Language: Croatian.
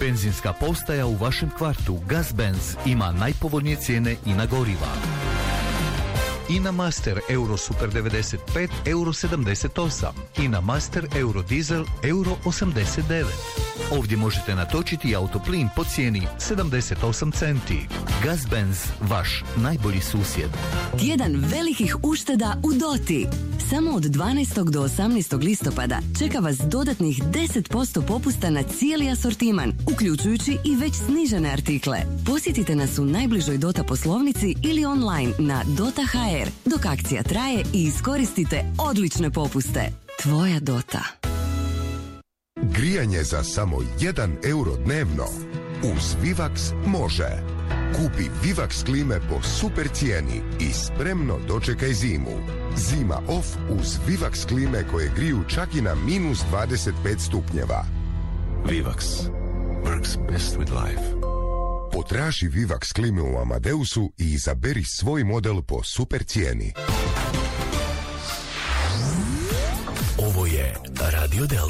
Benzinska postaja u vašem kvartu Gazbenz ima najpovoljnije cijene i na goriva. INA Master Euro Super 95 Euro 78, INA Master Euro Diesel Euro 89. Ovdje možete natočiti autoplin po cijeni 78 centi. Gazbenz, vaš najbolji susjed. Tjedan velikih ušteda u Doti. Samo od 12. do 18. listopada čeka vas dodatnih 10% popusta na cijeli asortiman, uključujući i već snižene artikle. Posjetite nas u najbližoj Dota poslovnici ili online na Dota.hr dok akcija traje i iskoristite odlične popuste. Tvoja Dota. Grijanje za samo 1 euro dnevno. Uz Vivax može. Kupi Vivax klime po super cijeni i spremno dočekaj zimu. Zima off uz Vivax klime koje griju čak i na minus 25 stupnjeva. Vivax. Works best with life. Potraži Vivax klime u Amadeusu i izaberi svoj model po super cijeni. Ovo je Radio Delta.